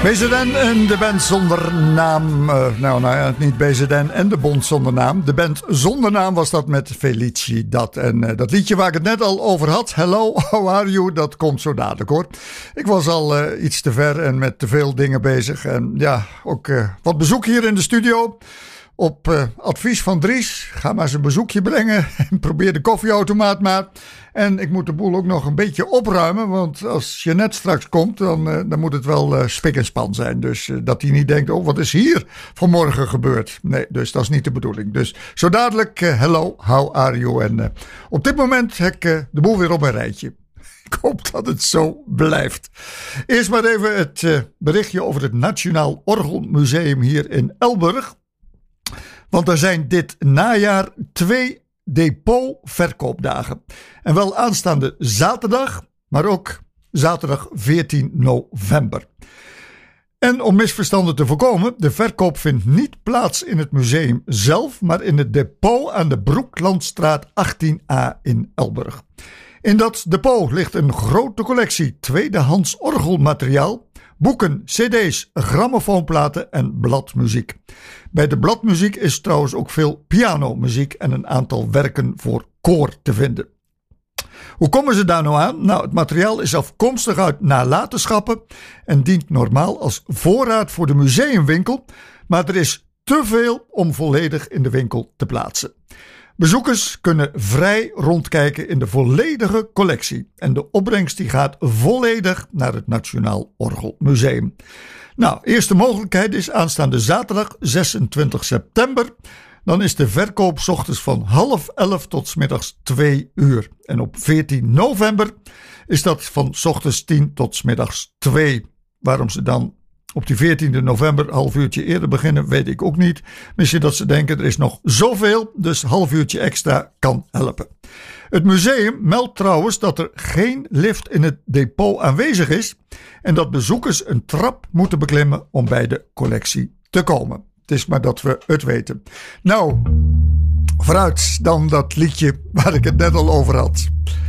BZN en de band zonder naam. Niet BZN en de bond zonder naam. De band zonder naam was dat met Felicidad. En dat liedje waar ik het net al over had, Hello, How Are You, dat komt zo dadelijk hoor. Ik was al iets te ver en met te veel dingen bezig. En ja, ook wat bezoek hier in de studio. Op advies van Dries, ga maar eens een bezoekje brengen en probeer de koffieautomaat maar. En ik moet de boel ook nog een beetje opruimen, want als je net straks komt, dan moet het wel spik en span zijn. Dus dat hij niet denkt, oh wat is hier vanmorgen gebeurd? Nee, dus dat is niet de bedoeling. Dus zo dadelijk, hello, how are you? En op dit moment heb ik de boel weer op een rijtje. Ik hoop dat het zo blijft. Eerst maar even het berichtje over het Nationaal Orgelmuseum hier in Elburg. Want er zijn dit najaar 2 depotverkoopdagen. En wel aanstaande zaterdag, maar ook zaterdag 14 november. En om misverstanden te voorkomen, de verkoop vindt niet plaats in het museum zelf, maar in het depot aan de Broeklandstraat 18a in Elburg. In dat depot ligt een grote collectie tweedehands orgelmateriaal, boeken, cd's, grammofoonplaten en bladmuziek. Bij de bladmuziek is trouwens ook veel pianomuziek en een aantal werken voor koor te vinden. Hoe komen ze daar nou aan? Nou, het materiaal is afkomstig uit nalatenschappen en dient normaal als voorraad voor de museumwinkel, maar er is te veel om volledig in de winkel te plaatsen. Bezoekers kunnen vrij rondkijken in de volledige collectie en de opbrengst die gaat volledig naar het Nationaal Orgelmuseum. Nou, eerste mogelijkheid is aanstaande zaterdag 26 september. Dan is de verkoop 's ochtends van 10:30 tot 's middags 2 uur. En op 14 november is dat van 's ochtends 10 tot 's middags 2. Waarom ze dan op die 14e november een half uurtje eerder beginnen, weet ik ook niet. Misschien dat ze denken er is nog zoveel, dus een half uurtje extra kan helpen. Het museum meldt trouwens dat er geen lift in het depot aanwezig is en dat bezoekers een trap moeten beklimmen om bij de collectie te komen. Het is maar dat we het weten. Nou, vooruit dan dat liedje waar ik het net al over had.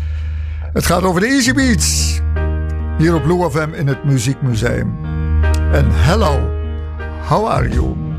Het gaat over de Easy Beats. Hier op Blue FM in het Muziekmuseum. En hello, how are you?